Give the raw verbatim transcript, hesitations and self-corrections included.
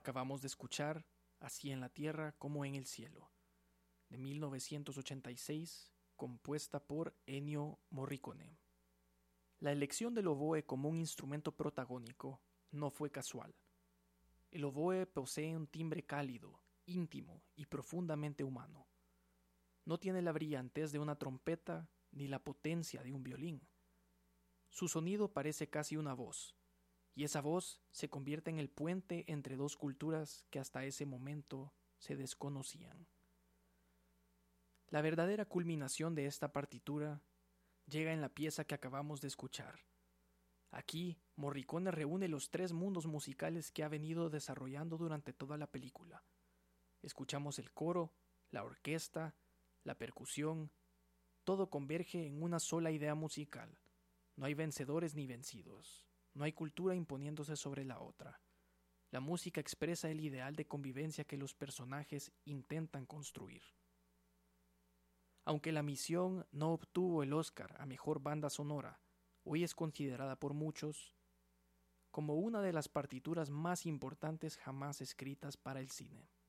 Acabamos de escuchar Así en la tierra como en el cielo, de mil novecientos ochenta y seis, compuesta por Ennio Morricone. La elección del oboe como un instrumento protagónico no fue casual. El oboe posee un timbre cálido, íntimo y profundamente humano. No tiene la brillantez de una trompeta ni la potencia de un violín. Su sonido parece casi una voz, y esa voz se convierte en el puente entre dos culturas que hasta ese momento se desconocían. La verdadera culminación de esta partitura llega en la pieza que acabamos de escuchar. Aquí, Morricone reúne los tres mundos musicales que ha venido desarrollando durante toda la película. Escuchamos el coro, la orquesta, la percusión, todo converge en una sola idea musical. No hay vencedores ni vencidos. No hay cultura imponiéndose sobre la otra. La música expresa el ideal de convivencia que los personajes intentan construir. Aunque La Misión no obtuvo el Oscar a Mejor Banda Sonora, hoy es considerada por muchos como una de las partituras más importantes jamás escritas para el cine.